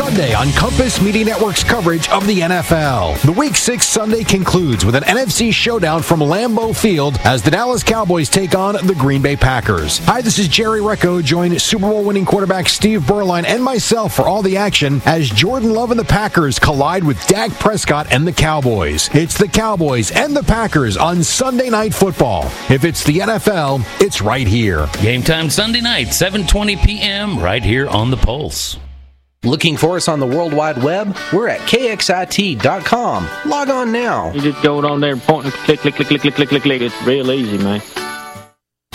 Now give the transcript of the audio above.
Sunday on Compass Media Network's coverage of the NFL. The Week 6 Sunday concludes with an NFC showdown from Lambeau Field as the Dallas Cowboys take on the Green Bay Packers. Hi, this is Jerry Recco, joined Super Bowl winning quarterback Steve Berline and myself for all the action as Jordan Love and the Packers collide with Dak Prescott and the Cowboys. It's the Cowboys and the Packers on Sunday Night Football. If it's the NFL, it's right here. Game time Sunday night, 7:20 p.m., right here on The Pulse. Looking for us on the World Wide Web? We're at KXIT.com. Log on now. You just go on there and point and click. It's real easy, man.